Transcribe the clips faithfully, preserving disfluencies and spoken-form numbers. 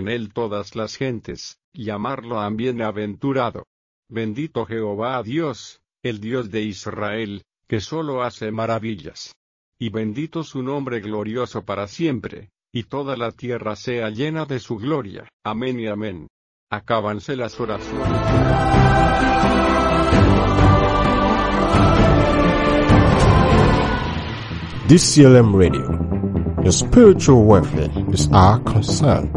en él todas las gentes, llamarlo a bienaventurado. Bendito Jehová Dios, el Dios de Israel, que solo hace maravillas. Y bendito su nombre glorioso para siempre, y toda la tierra sea llena de su gloria. Amén y amén. Acábanse las oraciones. D C L M Radio. Your spiritual welfare is our concern.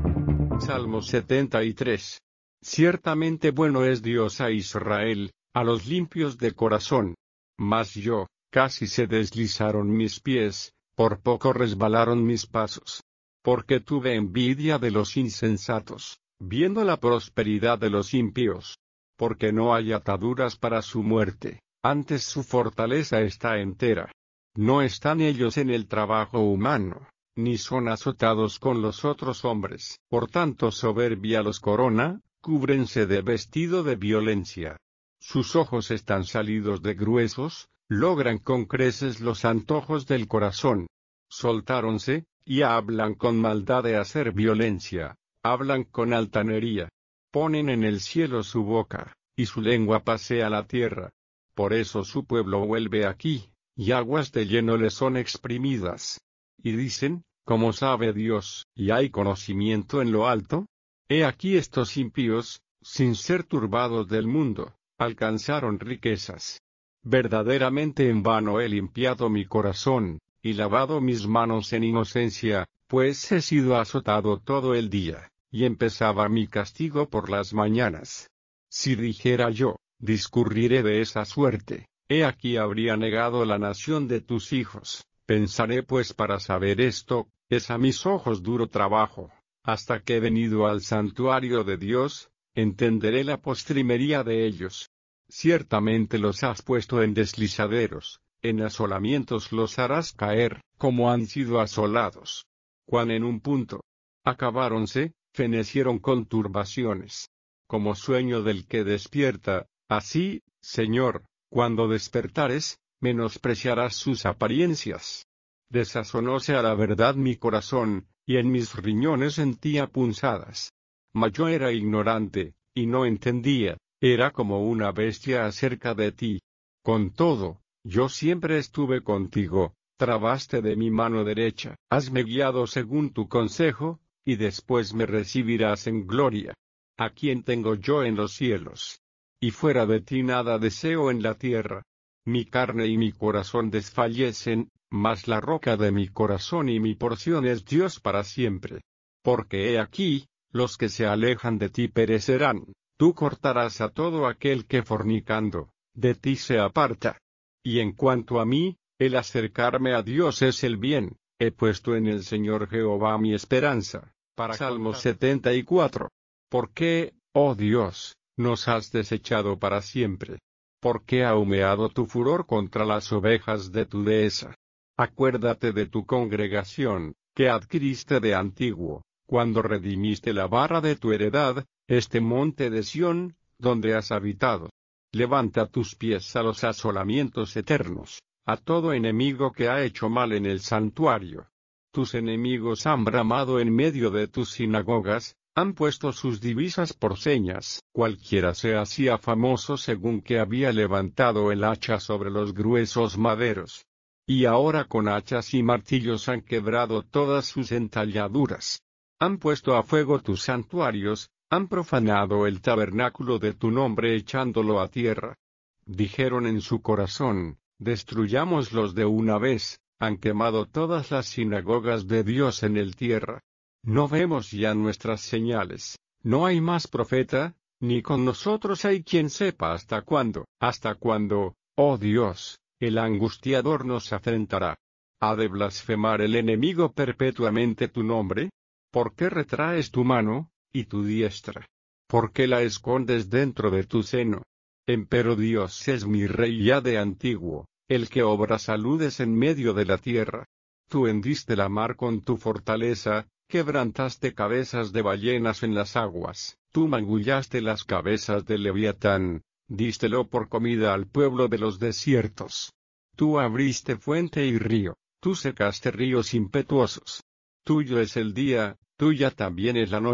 Salmo setenta y tres. Ciertamente bueno es Dios a Israel, a los limpios de corazón. Mas yo, casi se deslizaron mis pies, por poco resbalaron mis pasos. Porque tuve envidia de los insensatos, viendo la prosperidad de los impíos. Porque no hay ataduras para su muerte, antes su fortaleza está entera. No están ellos en el trabajo humano, ni son azotados con los otros hombres. Por tanto soberbia los corona, cúbrense de vestido de violencia. Sus ojos están salidos de gruesos, logran con creces los antojos del corazón. Soltáronse, y hablan con maldad de hacer violencia, hablan con altanería. Ponen en el cielo su boca, y su lengua pasea la tierra. Por eso su pueblo vuelve aquí, y aguas de lleno le son exprimidas. Y dicen, ¿cómo sabe Dios, y hay conocimiento en lo alto? He aquí estos impíos, sin ser turbados del mundo, alcanzaron riquezas. Verdaderamente en vano he limpiado mi corazón, y lavado mis manos en inocencia, pues he sido azotado todo el día, y empezaba mi castigo por las mañanas. Si dijera yo, discurriré de esa suerte, he aquí habría negado la nación de tus hijos. Pensaré pues para saber esto, es a mis ojos duro trabajo. Hasta que he venido al santuario de Dios, entenderé la postrimería de ellos. Ciertamente los has puesto en deslizaderos, en asolamientos los harás caer, como han sido asolados. Cuan en un punto acabáronse, fenecieron con turbaciones. Como sueño del que despierta, así, Señor, cuando despertares, menospreciarás sus apariencias. Desazonóse a la verdad mi corazón, y en mis riñones sentía punzadas. Mas yo era ignorante, y no entendía, era como una bestia acerca de ti. Con todo, yo siempre estuve contigo, trabaste de mi mano derecha. Hasme guiado según tu consejo, y después me recibirás en gloria. ¿A quién tengo yo en los cielos? Y fuera de ti nada deseo en la tierra. Mi carne y mi corazón desfallecen, mas la roca de mi corazón y mi porción es Dios para siempre. Porque he aquí, los que se alejan de ti perecerán, tú cortarás a todo aquel que fornicando, de ti se aparta. Y en cuanto a mí, el acercarme a Dios es el bien, he puesto en el Señor Jehová mi esperanza. Para Salmo setenta y cuatro. ¿Por qué, oh Dios, nos has desechado para siempre? ¿Por qué ha humeado tu furor contra las ovejas de tu dehesa? Acuérdate de tu congregación, que adquiriste de antiguo, cuando redimiste la vara de tu heredad, este monte de Sión, donde has habitado. Levanta tus pies a los asolamientos eternos, a todo enemigo que ha hecho mal en el santuario. Tus enemigos han bramado en medio de tus sinagogas, han puesto sus divisas por señas. Cualquiera se hacía famoso según que había levantado el hacha sobre los gruesos maderos. Y ahora con hachas y martillos han quebrado todas sus entalladuras. Han puesto a fuego tus santuarios, han profanado el tabernáculo de tu nombre echándolo a tierra. Dijeron en su corazón, destruyámoslos de una vez, han quemado todas las sinagogas de Dios en el tierra. No vemos ya nuestras señales, no hay más profeta, ni con nosotros hay quien sepa hasta cuándo. Hasta cuándo, oh Dios, el angustiador nos afrentará. ¿Ha de blasfemar el enemigo perpetuamente tu nombre? ¿Por qué retraes tu mano, y tu diestra? ¿Por qué la escondes dentro de tu seno? Empero Dios es mi rey ya de antiguo, el que obra saludes en medio de la tierra. Tú hendiste la mar con tu fortaleza, quebrantaste cabezas de ballenas en las aguas, tú magullaste las cabezas del Leviatán, dístelo por comida al pueblo de los desiertos. Tú abriste fuente y río, tú secaste ríos impetuosos. Tuyo es el día, tuya también es la noche.